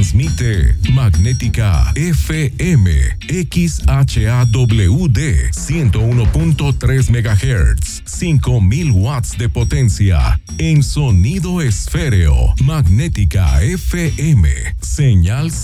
Transmite Magnética FM XHAWD 101.3 MHz, 5000 watts de potencia en sonido esféreo. Magnética FM, señal